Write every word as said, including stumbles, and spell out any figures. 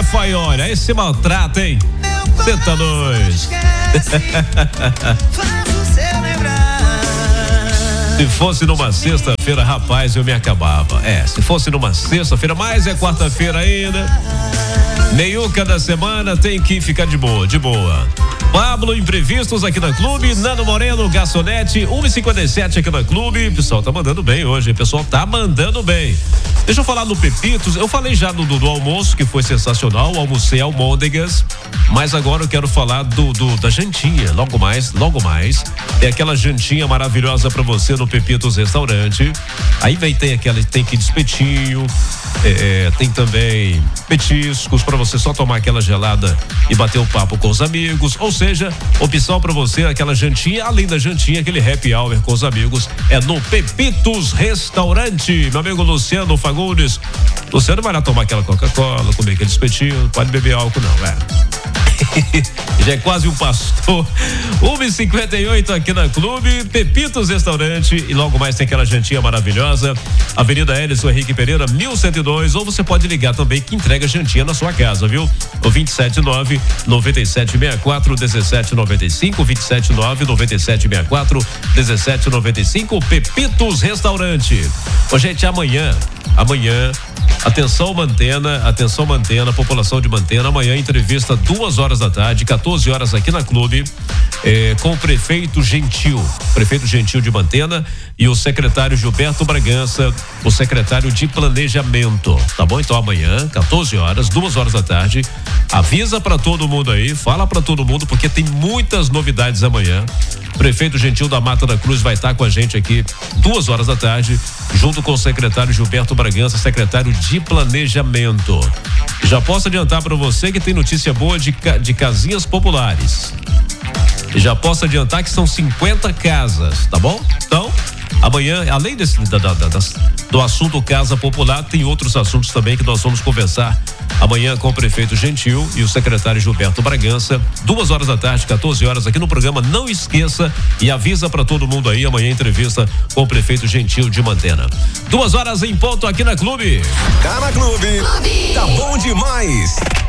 Faione, aí se maltrata, hein? Você tá doido. Se fosse numa sexta-feira, rapaz, eu me acabava. É, se fosse numa sexta-feira, mas é quarta-feira ainda. Meiuca da semana tem que ficar de boa, de boa. Pablo, imprevistos aqui na Clube. Nano Moreno, garçonete, uma e cinquenta e sete aqui na Clube. O pessoal tá mandando bem hoje, o pessoal tá mandando bem. Deixa eu falar no Pepitos. Eu falei já do, do, do almoço, que foi sensacional. Almocei almôndegas, mas agora eu quero falar do, do da jantinha. Logo mais, logo mais. É aquela jantinha maravilhosa pra você no Pepitos Restaurante. Aí vem, tem aquela, tem que espetinho. É, tem também petiscos para você só tomar aquela gelada e bater o papo com os amigos, ou seja, opção para você aquela jantinha, além da jantinha, aquele happy hour com os amigos é no Pepitos Restaurante. Meu amigo Luciano Fagundes, Luciano vai lá tomar aquela Coca-Cola, comer aquele espetinho, não pode beber álcool não, é. Já é quase um pastor. uma e cinquenta e oito aqui na Clube, Pepitos Restaurante, e logo mais tem aquela jantinha maravilhosa, Avenida Hélice Henrique Pereira, mil cento e dois, ou você pode ligar também que entrega jantinha na sua casa, viu? O vinte e sete nove, noventa e sete sessenta e quatro, dezessete noventa e cinco, vinte e sete nove, noventa e sete sessenta e quatro, dezessete noventa e cinco, Pepitos Restaurante. Ô, gente, amanhã, amanhã, atenção Mantena, atenção Mantena, população de Mantena, amanhã entrevista duas horas da tarde, quatorze horas aqui na Clube, eh, com o prefeito Gentil, prefeito Gentil de Mantena e o secretário Gilberto Bragança, o secretário de Planejamento, tá bom? Então amanhã, quatorze horas, duas horas da tarde, avisa pra todo mundo aí, fala pra todo mundo, porque tem muitas novidades amanhã. Prefeito Gentil da Mata da Cruz vai estar com a gente aqui duas horas da tarde, junto com o secretário Gilberto Bragança, secretário de Planejamento. Já posso adiantar para você que tem notícia boa de, de casinhas populares. Já posso adiantar que são cinquenta casas, tá bom? Então, amanhã, além desse, da, da, da, do assunto Casa Popular, tem outros assuntos também que nós vamos conversar amanhã com o prefeito Gentil e o secretário Gilberto Bragança, duas horas da tarde, quatorze horas aqui no programa. Não esqueça e avisa para todo mundo aí, amanhã entrevista com o prefeito Gentil de Mantena. Duas horas em ponto aqui na Clube. Tá na Clube. Clube. Tá bom demais.